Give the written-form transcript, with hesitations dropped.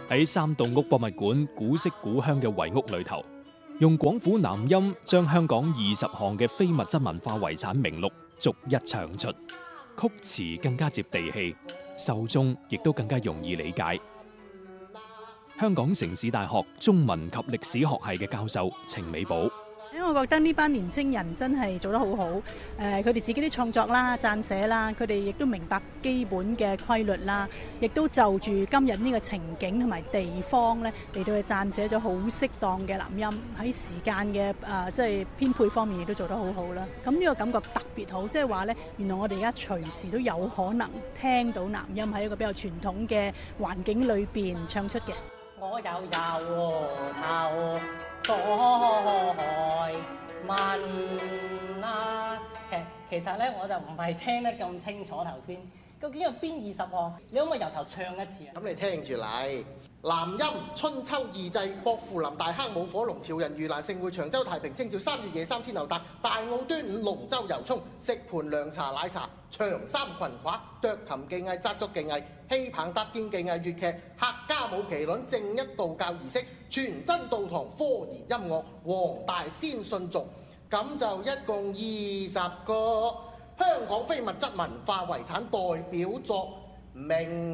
喺三棟屋博物館古色古香嘅遺屋裏頭，用廣府南音將香港20項嘅非物質文化遺產名錄逐一唱出，曲詞更加接地氣，受眾亦都更加容易理解。香港城市大學中文及歷史學系嘅教授程美寶， 因為我覺得呢班年青人真係做得好好，佢哋自己啲創作啦、撰寫啦，佢哋亦都明白基本嘅規律啦，亦都就住今日呢個情景同埋地方咧嚟到去撰寫咗好適當嘅南音，喺時間嘅即係編配方面亦都做得好好啦。咁呢個感覺特別好，即係話咧，原來我哋而家隨時都有可能聽到南音喺一個比較傳統嘅環境裏邊唱出嘅。 我又由頭再問啦，其實咧我就唔係聽得咁清楚頭先，究竟有邊20項？你可唔可以由頭唱一次啊？ 咁你聽住嚟，南音春秋二祭，薄扶林大坑舞火龍，潮人盂蘭盛會，長洲太平清醮3月夜3天后誕，大澳端午龍舟遊涌，食盤涼茶奶茶，長衫裙褂，斲琴技藝，紮作技藝，戲棚搭建技藝，粵劇，客家舞麒麟，正一道教儀式，全真道堂科儀音樂，黃大仙信俗，咁就一共20個香港非物質文化遺產代表作名。